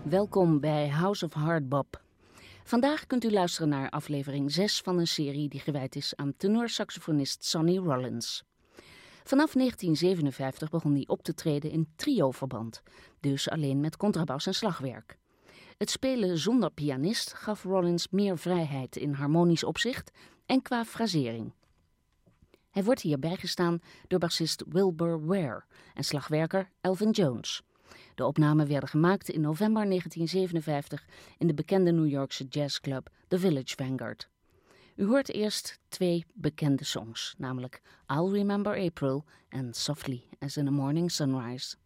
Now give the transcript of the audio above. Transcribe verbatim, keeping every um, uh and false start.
Welkom bij House of Hardbop. Vandaag kunt u luisteren naar aflevering zes van een serie die gewijd is aan tenorsaxofonist Sonny Rollins. Vanaf negentien zevenenvijftig begon hij op te treden in trio-verband, dus alleen met contrabas en slagwerk. Het spelen zonder pianist gaf Rollins meer vrijheid in harmonisch opzicht en qua frasering. Hij wordt hier bijgestaan door bassist Wilbur Ware en slagwerker Elvin Jones. De opnamen werden gemaakt in november negentien zevenenvijftig in de bekende New Yorkse jazzclub The Village Vanguard. U hoort eerst twee bekende songs, namelijk I'll Remember April en Softly as in a Morning Sunrise.